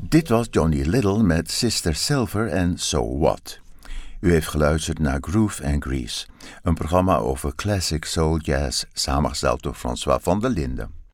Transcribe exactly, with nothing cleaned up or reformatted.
Dit was Johnny Little met Sister Silver en So What. U heeft geluisterd naar Groove and Grease, een programma over classic soul jazz samengesteld door François van der Linden.